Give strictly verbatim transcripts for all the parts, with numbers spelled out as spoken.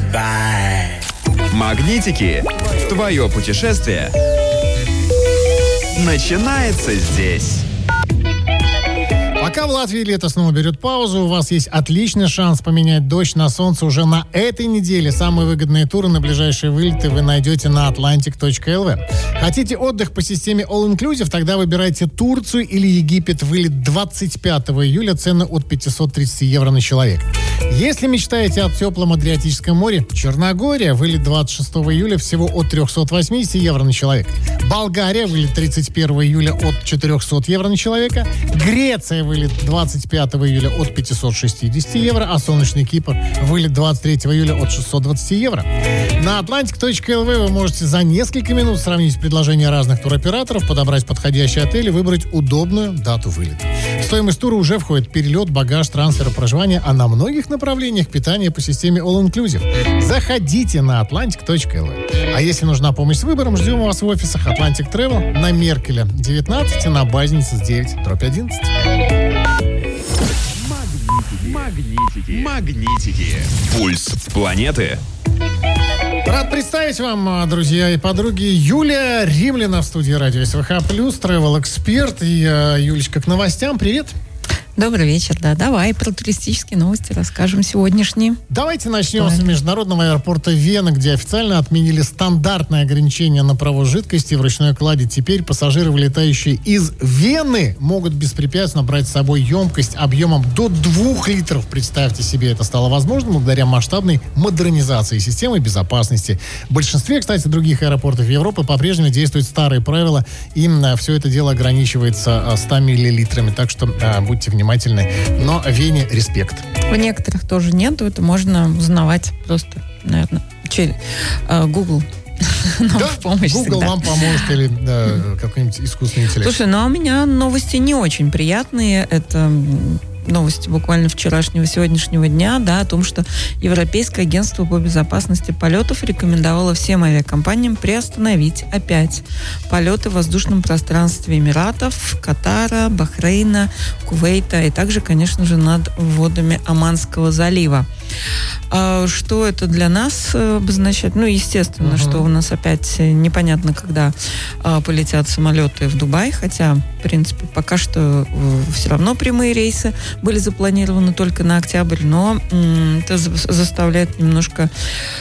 Goodbye. Магнитики. Твое путешествие начинается здесь. Пока в Латвии лето снова берет паузу, у вас есть отличный шанс поменять дождь на солнце уже на этой неделе. Самые выгодные туры на ближайшие вылеты вы найдете на atlantic точка эл ви. Хотите отдых по системе All Inclusive? Тогда выбирайте Турцию или Египет. Вылет двадцать пятого июля, цены от пятьсот тридцать евро на человек. Если мечтаете о теплом Адриатическом море, Черногория, вылет двадцать шестого июля, всего от триста восемьдесят евро на человек. Болгария, вылет тридцать первого июля, от четыреста евро на человека. Греция, вылет двадцать пятого июля, от пятьсот шестьдесят евро, а солнечный Кипр, вылет двадцать третьего июля, от шестьсот двадцать евро. На atlantic точка эл ви вы можете за несколько минут сравнить предложения разных туроператоров, подобрать подходящий отель и выбрать удобную дату вылета. В стоимость тура уже входит перелет, багаж, трансфер, проживание, а на многих направлениях питание по системе All Inclusive. Заходите на atlantic точка эл ви. А если нужна помощь с выбором, ждем вас в офисах Atlantic Travel на Меркеля девятнадцать и на Базница девять дробь одиннадцать. Магнитики. Магнитики. Пульс планеты. Рад представить вам, друзья и подруги, Юлия Римляна в студии радио СВХ+, travel-эксперт. И, Юлечка, к новостям. Привет. Добрый вечер, да. Давай про туристические новости расскажем сегодняшние. Давайте начнем с международного аэропорта Вена, где официально отменили стандартное ограничение на провоз жидкости в ручной кладе. Теперь пассажиры, вылетающие из Вены, могут беспрепятственно брать с собой емкость объемом до двух литров. Представьте себе, это стало возможным благодаря масштабной модернизации системы безопасности. В большинстве, кстати, других аэропортов Европы по-прежнему действуют старые правила, и все это дело ограничивается ста миллилитрами. Так что а, будьте внимательны. Но Вене респект. В некоторых тоже нету. Это можно узнавать просто, наверное, через uh, Google. Нам да, в помощь Google всегда. вам поможет или да, какой-нибудь искусственный интеллект. Слушай, ну а у меня новости не очень приятные. Это новости буквально вчерашнего, сегодняшнего дня, да, о том, что Европейское агентство по безопасности полетов рекомендовало всем авиакомпаниям приостановить опять полеты в воздушном пространстве Эмиратов, Катара, Бахрейна, Кувейта и также, конечно же, над водами Оманского залива. А что это для нас обозначает? Ну, естественно, uh-huh. что у нас опять непонятно, когда а, полетят самолеты в Дубай, хотя, в принципе, пока что э, все равно прямые рейсы были запланированы только на октябрь, но м, это за- заставляет немножко,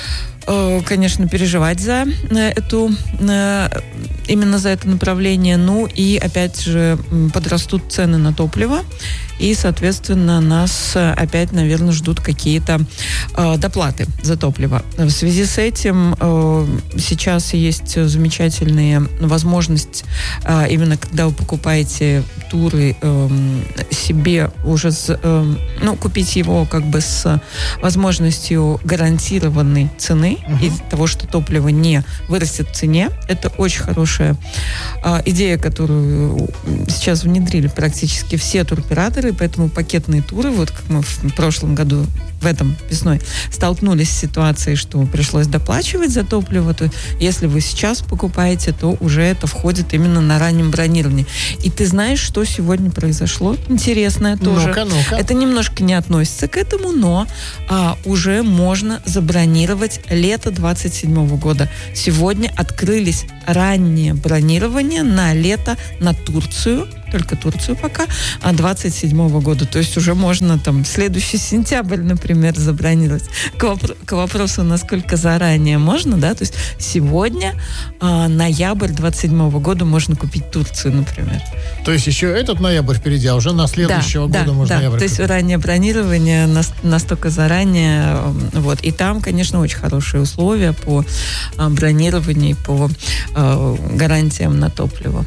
э, конечно, переживать за э, эту, э, именно за это направление. Ну и, опять же, подрастут цены на топливо, и, соответственно, нас опять, наверное, ждут какие-то э, доплаты за топливо. В связи с этим э, сейчас есть замечательная возможность, э, именно когда вы покупаете туры, э, себе уже, с, э, ну, купить его как бы с возможностью гарантированной цены, uh-huh. из-за того, что топливо не вырастет в цене. Это очень хорошая э, идея, которую сейчас внедрили практически все туроператоры. Поэтому пакетные туры, вот как мы в прошлом году, в этом весной, столкнулись с ситуацией, что пришлось доплачивать за топливо, то если вы сейчас покупаете, то уже это входит именно на раннем бронировании. И ты знаешь, что сегодня произошло? Интересное тоже. Ну-ка, ну-ка. Это немножко не относится к этому, но а, уже можно забронировать лето двадцать седьмого года. Сегодня открылись ранние бронирования на лето на Турцию, только Турцию пока, а двадцать седьмого года. То есть уже можно там следующий сентябрь, например, забронировать. К, вопро- к вопросу, насколько заранее можно, да, то есть сегодня а, ноябрь двадцать седьмого года можно купить Турцию, например. То есть еще этот ноябрь впереди, а уже на следующего да, года да, можно да. ноябрь То есть купить. раннее бронирование нас- настолько заранее, вот. И там, конечно, очень хорошие условия по а, бронированию, по а, гарантиям на топливо.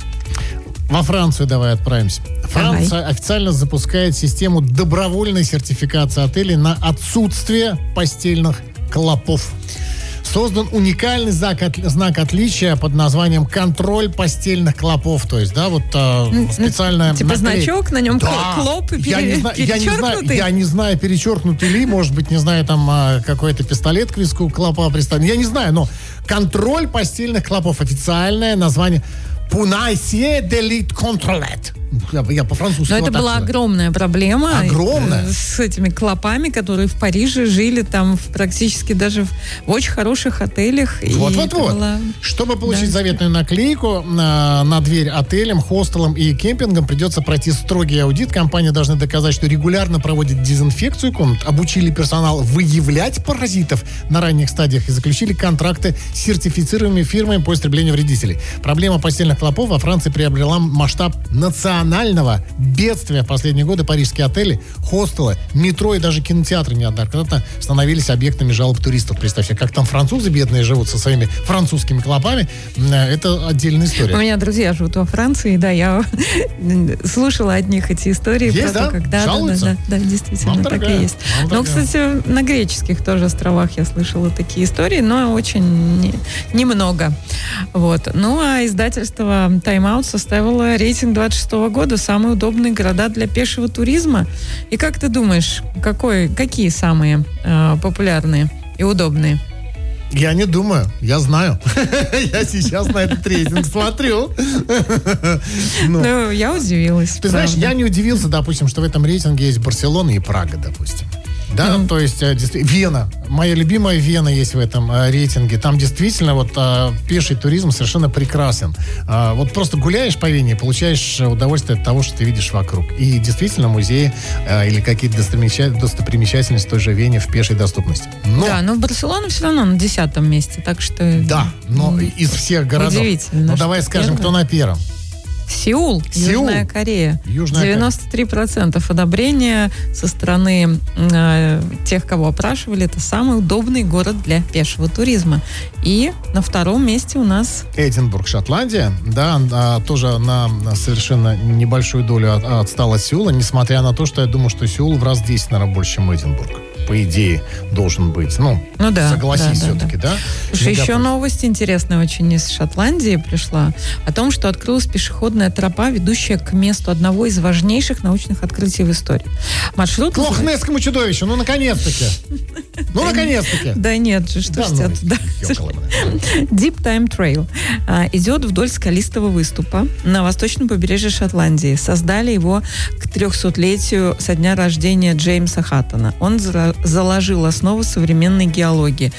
Во Францию давай отправимся. Франция Давай. официально запускает систему добровольной сертификации отелей на отсутствие постельных клопов. Создан уникальный знак, от, знак отличия под названием «Контроль постельных клопов». То есть, да, вот э, специальная... Типа наклейка. значок, на нем Да. клоп и я не, знаю, я, не знаю, перечеркнутый. я не знаю, перечеркнутый ли, может быть, не знаю, там а, какой-то пистолет к виску клопа приставлен. Я не знаю, но контроль постельных клопов. Официальное название «Punaisie de lit controlet». Я, я по-французски. Но вот это была сказать. огромная проблема. Огромная? С этими клопами, которые в Париже жили там в, практически даже в, в очень хороших отелях. Вот-вот-вот. Была... Чтобы получить да. заветную наклейку на, на дверь отелям, хостелам и кемпингам, придется пройти строгий аудит. Компании должны доказать, что регулярно проводят дезинфекцию комнат, обучили персонал выявлять паразитов на ранних стадиях и заключили контракты с сертифицируемыми фирмами по истреблению вредителей. Проблема постельных клопов во Франции приобрела масштаб национального национального бедствия в последние годы. Парижские отели, хостелы, метро и даже кинотеатры неоднократно становились объектами жалоб туристов. Представьте, как там французы бедные живут со своими французскими клопами. Это отдельная история. У меня друзья живут во Франции, да, я слушала от них эти истории. Есть, да? Когда, жалуются? Да, да, да, действительно, Мам так дорогая. и есть. Мам но, дорогая. кстати, на греческих тоже островах я слышала такие истории, но очень немного. Вот. Ну, а издательство Time Out составило рейтинг двадцать шестого года «Самые удобные города для пешего туризма». И как ты думаешь, какой, какие самые э, популярные и удобные? Я не думаю, я знаю. Я сейчас на этот рейтинг смотрю. Ну, я удивилась. Ты знаешь, я не удивился, допустим, что в этом рейтинге есть Барселона и Прага, допустим. Да, mm-hmm. то есть Вена, моя любимая Вена есть в этом а, рейтинге. Там действительно вот а, пеший туризм совершенно прекрасен. А, вот просто гуляешь по Вене и получаешь удовольствие от того, что ты видишь вокруг. И действительно музеи а, или какие-то достопримечательности в той же Вене в пешей доступности. Но, да, но Барселона все равно на десятом месте, так что... Да, но из всех городов. Удивительно. Ну давай скажем, кто на первом. Сеул, Сеул, Южная Корея. Южная девяносто три процента одобрения со стороны э, тех, кого опрашивали. Это самый удобный город для пешего туризма. И на втором месте у нас... Эдинбург, Шотландия. Да, а, тоже на, на совершенно небольшую долю от, отстал от Сеула, несмотря на то, что я думаю, что Сеул в раз десять, наверное, больше, чем Эдинбург. По идее, должен быть. Ну, ну да, согласись да, да, все-таки, да? да? Слушай, еще новость интересная очень из Шотландии пришла о том, что открылась пешеходная тропа, ведущая к месту одного из важнейших научных открытий в истории. Маршрут... К Лох-Несскому чудовищу, ну, наконец-таки. Ну, наконец-таки. Да нет же, что ж тебя туда... Deep Time Trail идет вдоль скалистого выступа на восточном побережье Шотландии. Создали его к трехсотлетию со дня рождения Джеймса Хаттона. Он заложил основу современной геологии.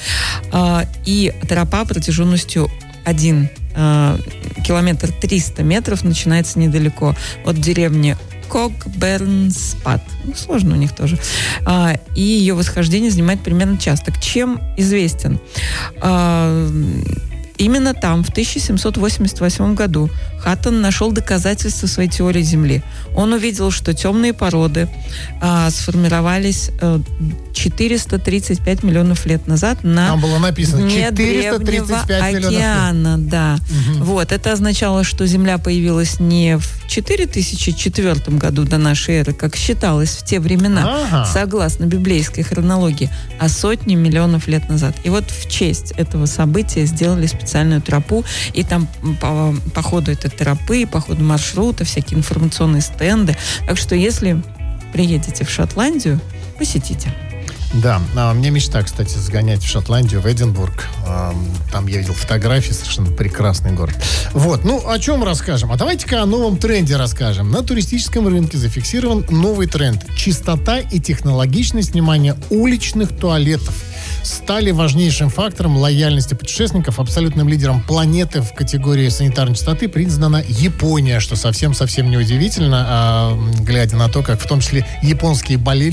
И тропа протяженностью один километр триста метров начинается недалеко от деревни Кокбернспад. Ну, сложно у них тоже. А, и ее восхождение занимает примерно час. Так чем известен? А, именно там, в тысяча семьсот восемьдесят восьмом году, Хаттон нашел доказательства своей теории Земли. Он увидел, что темные породы а, сформировались а, четыреста тридцать пять миллионов лет назад на Там было написано дне древнего океана. Да. Угу. Вот. Это означало, что Земля появилась не в четыре тысячи четвёртом году до нашей эры, как считалось в те времена, ага. согласно библейской хронологии, а сотни миллионов лет назад. И вот в честь этого события сделали специальную тропу, и там по, по ходу этой тропы, по ходу маршрута, всякие информационные стенды. Так что, если приедете в Шотландию, посетите. Да, а, мне мечта, кстати, сгонять в Шотландию, в Эдинбург. А, там я видел фотографии, совершенно прекрасный город. Вот, ну, о чем расскажем? А давайте-ка о новом тренде расскажем. На туристическом рынке зафиксирован новый тренд. Чистота и технологичность, внимание, уличных туалетов стали важнейшим фактором лояльности путешественников. Абсолютным лидером планеты в категории санитарной чистоты признана Япония, что совсем-совсем неудивительно, а, глядя на то, как в том числе японские болельщики